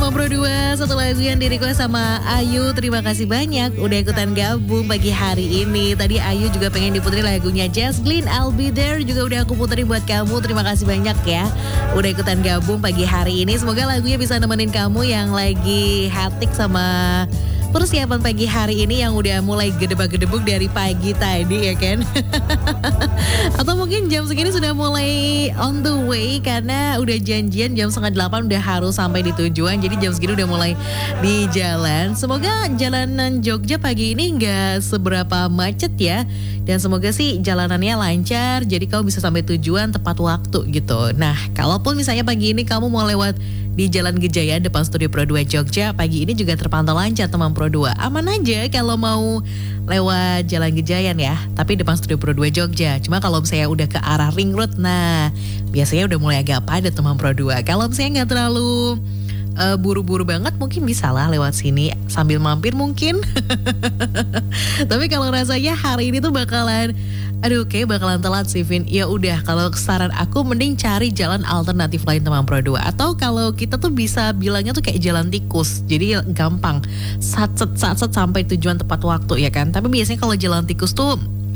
teman Pro 2, satu lagu yang di-request sama Ayu. Terima kasih banyak udah ikutan gabung pagi hari ini. Tadi Ayu juga pengen diputerin lagunya Jazz Glynn, I'll Be There. Juga udah aku puterin buat kamu. Terima kasih banyak ya udah ikutan gabung pagi hari ini. Semoga lagunya bisa nemenin kamu yang lagi hectic sama persiapan pagi hari ini yang udah mulai gedebak-gedebuk dari pagi tadi ya kan. Atau mungkin jam segini sudah mulai on the way karena udah janjian jam 7:30 udah harus sampai di tujuan. Jadi jam segini udah mulai di jalan. Semoga jalanan Jogja pagi ini gak seberapa macet ya. Dan semoga sih jalanannya lancar jadi kamu bisa sampai tujuan tepat waktu gitu. Nah kalaupun misalnya pagi ini kamu mau lewat di Jalan Gejayan depan Studio Pro 2 Jogja, pagi ini juga terpantau lancar teman Pro 2. Aman aja kalau mau lewat Jalan Gejayan ya, tapi depan Studio Pro 2 Jogja. Cuma kalau misalnya udah ke arah Ring Road, nah biasanya udah mulai agak padat teman Pro 2. Kalau misalnya nggak terlalu buru-buru banget mungkin bisa lah lewat sini sambil mampir mungkin. Tapi kalau rasanya hari ini tuh bakalan bakalan telat sih Vin. Ya udah kalau saran aku mending cari jalan alternatif lain teman Pro 2. Atau kalau kita tuh bisa bilangnya tuh kayak jalan tikus. Jadi gampang satset sampai tujuan tepat waktu ya kan. Tapi biasanya kalau jalan tikus tuh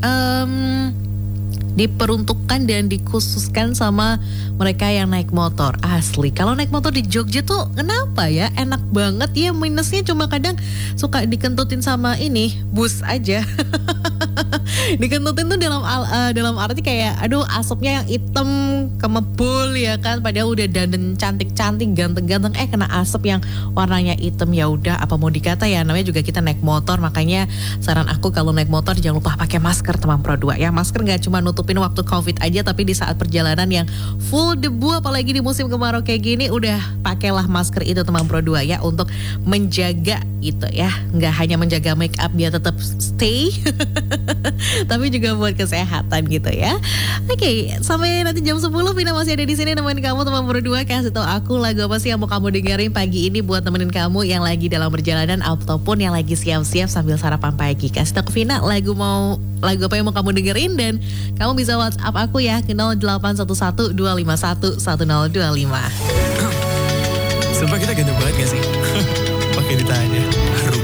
diperuntukkan dan dikhususkan sama mereka yang naik motor. Asli, kalau naik motor di Jogja tuh kenapa ya? Enak banget ya, minusnya cuma kadang suka dikentutin sama ini, bus aja. Dikentutin tuh dalam arti kayak asapnya yang hitam kemebul ya kan, padahal udah dandan cantik-cantik, ganteng-ganteng kena asap yang warnanya hitam. Ya udah apa mau dikata ya, namanya juga kita naik motor. Makanya saran aku kalau naik motor jangan lupa pakai masker teman Pro 2 ya. Masker gak cuma nutupin waktu Covid aja, tapi di saat perjalanan yang full debu apalagi di musim kemarau kayak gini, udah pakailah masker itu teman Pro 2 ya untuk menjaga itu ya. Nggak hanya menjaga make up biar tetap stay tapi juga buat kesehatan gitu ya. Oke, sampai nanti jam 10 Vina masih ada di sini nemenin kamu teman Pro 2. Kasih tau aku lagu apa sih yang mau kamu dengerin pagi ini buat nemenin kamu yang lagi dalam perjalanan ataupun yang lagi siap-siap sambil sarapan pagi. Kasih tau ke Vina lagu apa yang mau kamu dengerin dan kamu bisa WhatsApp aku ya ke 0811 251 1025. Sumpah kita ganteng banget gak sih? Pakai ditanya.